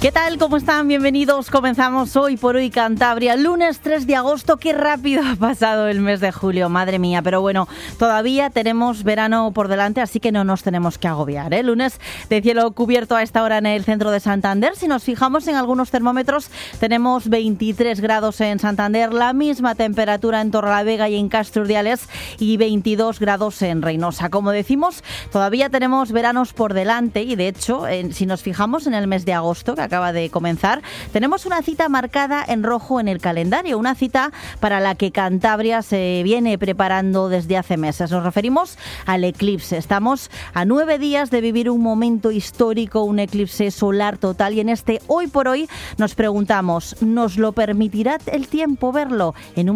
¿Qué tal? ¿Cómo están? Bienvenidos. Comenzamos Hoy por Hoy Cantabria, lunes 3 de agosto. Qué rápido ha pasado el mes de julio, madre mía. Pero bueno, todavía tenemos verano por delante, así que no nos tenemos que agobiar, ¿eh? Lunes de cielo cubierto a esta hora en el centro de Santander. Si nos fijamos en algunos termómetros, tenemos 23 grados en Santander, la misma temperatura en Torrelavega y en Castro Urdiales y 22 grados en Reynosa. Como decimos, todavía tenemos veranos por delante y de hecho, si nos fijamos en el mes de agosto, que acaba de comenzar, tenemos una cita marcada en rojo en el calendario, una cita para la que Cantabria se viene preparando desde hace meses. Nos referimos al eclipse. Estamos a 9 días de vivir un momento histórico, un eclipse solar total, y en este Hoy por Hoy nos preguntamos, ¿nos lo permitirá el tiempo verlo? En un